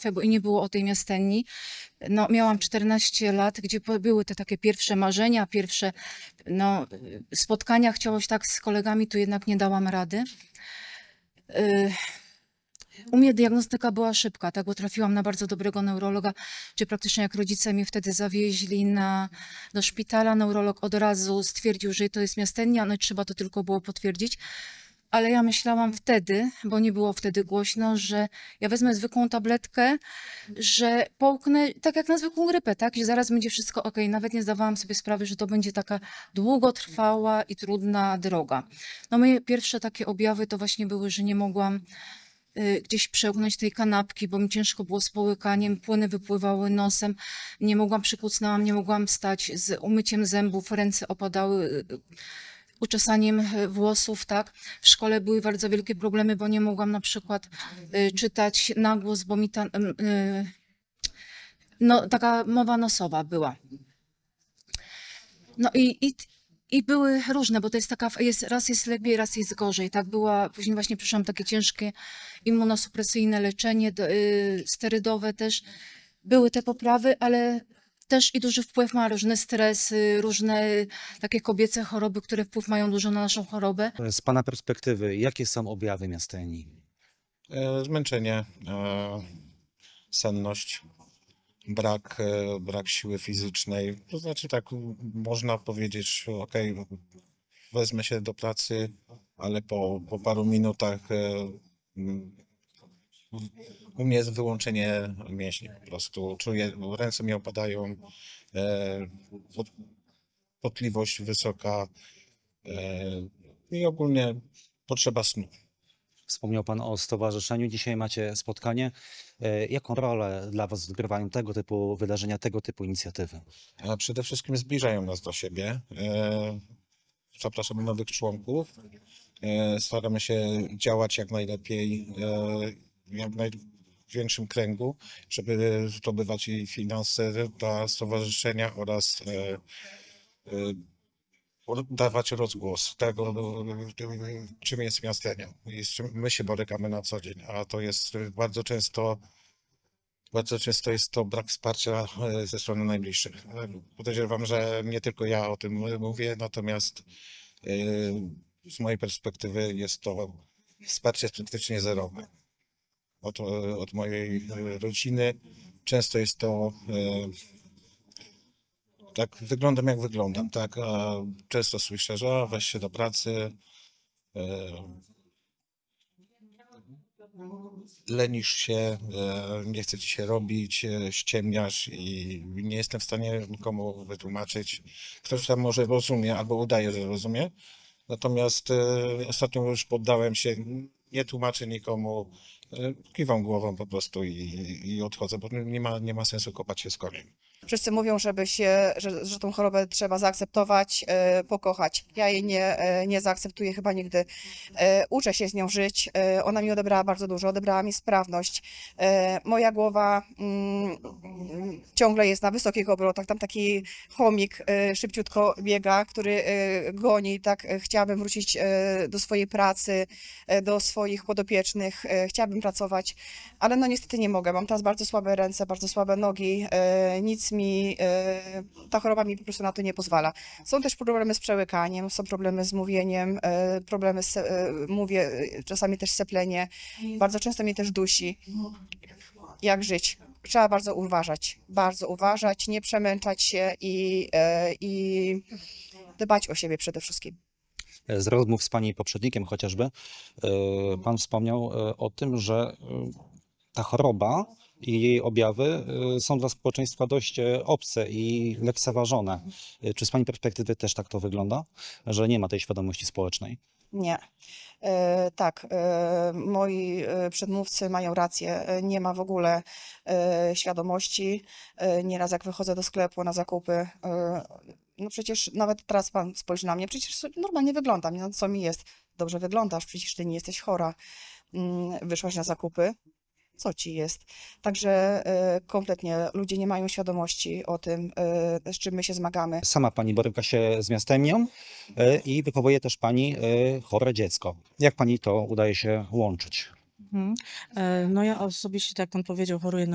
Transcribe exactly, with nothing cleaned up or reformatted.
łatwe, bo i nie było o tej miastenni. No, miałam czternaście lat, gdzie po- były te takie pierwsze marzenia, pierwsze no, spotkania. Chciałoś tak z kolegami, to jednak nie dałam rady. Y, U mnie diagnostyka była szybka, tak, bo trafiłam na bardzo dobrego neurologa, gdzie praktycznie jak rodzice mnie wtedy zawieźli na, do szpitala, neurolog od razu stwierdził, że to jest miastennia, no i trzeba to tylko było potwierdzić. Ale ja myślałam wtedy, bo nie było wtedy głośno, że ja wezmę zwykłą tabletkę, że połknę tak jak na zwykłą grypę, tak? Że zaraz będzie wszystko ok. Nawet nie zdawałam sobie sprawy, że to będzie taka długotrwała i trudna droga. No moje pierwsze takie objawy to właśnie były, że nie mogłam y, gdzieś przełknąć tej kanapki, bo mi ciężko było z połykaniem, płyny wypływały nosem, nie mogłam, przykucnęłam, nie mogłam stać z umyciem zębów, ręce opadały, y, uczesaniem e, włosów, tak. W szkole były bardzo wielkie problemy, bo nie mogłam na przykład y, czytać na głos, bo mi ta, y, y, no, taka mowa nosowa była. No i, i, i były różne, bo to jest taka, jest, raz jest lepiej, raz jest gorzej, tak. Była, później właśnie przeszłam takie ciężkie immunosupresyjne leczenie, do- y, sterydowe też. Były te poprawy, ale też i duży wpływ ma różne stresy, różne takie kobiece choroby, które wpływ mają dużo na naszą chorobę. Z pana perspektywy, jakie są objawy miasteni? E, Zmęczenie, e, senność, brak, e, brak siły fizycznej. To znaczy tak, m, można powiedzieć, ok, wezmę się do pracy, ale po, po paru minutach e, m, u mnie jest wyłączenie mięśni po prostu. Czuję, ręce mi opadają, e, pot- potliwość wysoka e, i ogólnie potrzeba snu. Wspomniał pan o stowarzyszeniu, dzisiaj macie spotkanie. E, Jaką rolę dla was odgrywają tego typu wydarzenia, tego typu inicjatywy? A przede wszystkim zbliżają nas do siebie. E, Zapraszamy nowych członków. E, Staramy się działać jak najlepiej, e, w jak największym kręgu, żeby zdobywać i finanse dla stowarzyszenia oraz e, e, dawać rozgłos tego, no, czym jest miastenia i z czym my się borykamy na co dzień. A to jest bardzo często Bardzo często jest to brak wsparcia e, ze strony najbliższych. E, Podejrzewam, że nie tylko ja o tym mówię, natomiast e, z mojej perspektywy jest to wsparcie praktycznie zerowe. Od, e, od mojej e, rodziny często jest to e, tak, wyglądam jak wyglądam, tak, a często słyszę, że a, weź się do pracy, e, lenisz się, e, nie chce ci się robić, e, ściemniasz i nie jestem w stanie nikomu wytłumaczyć. Ktoś tam może rozumie albo udaje, że rozumie. Natomiast e, ostatnio już poddałem się, nie tłumaczę nikomu, e, kiwam głową po prostu i, i odchodzę, bo nie ma, nie ma sensu kopać się z koniem. Wszyscy mówią, żeby się, że, że tą chorobę trzeba zaakceptować, e, pokochać. Ja jej nie, e, nie zaakceptuję chyba nigdy. E, uczę się z nią żyć. E, ona mi odebrała bardzo dużo, odebrała mi sprawność. E, moja głowa mm, ciągle jest na wysokich obrotach. Tam taki chomik e, szybciutko biega, który e, goni. Tak, e, chciałabym wrócić e, do swojej pracy, e, do swoich podopiecznych. E, chciałabym pracować, ale no niestety nie mogę. Mam teraz bardzo słabe ręce, bardzo słabe nogi. E, nic mi, e, ta choroba mi po prostu na to nie pozwala. Są też problemy z przełykaniem, są problemy z mówieniem, e, problemy z, se- e, mówię, e, czasami też seplenie. Bardzo często mnie też dusi. Jak żyć? Trzeba bardzo uważać, bardzo uważać, nie przemęczać się i, e, i dbać o siebie przede wszystkim. E, Z rozmów z pani poprzednikiem chociażby, e, pan wspomniał e, o tym, że e, ta choroba i jej objawy e, są dla społeczeństwa dość e, obce i lekceważone. E, Czy z pani perspektywy też tak to wygląda, że nie ma tej świadomości społecznej? Nie. E, tak, e, moi e, przedmówcy mają rację. E, Nie ma w ogóle e, świadomości. E, nieraz jak wychodzę do sklepu na zakupy, e, no przecież nawet teraz pan spojrzy na mnie, przecież so- normalnie wyglądam. No co mi jest? Dobrze wyglądasz, przecież ty nie jesteś chora. Mm, Wyszłaś na zakupy. Co ci jest? Także e, kompletnie ludzie nie mają świadomości o tym, e, z czym my się zmagamy. Sama pani boryka się z miastemią e, i wychowuje też pani e, chore dziecko. Jak pani to udaje się łączyć? Mhm. E, No ja osobiście, tak jak pan powiedział, choruję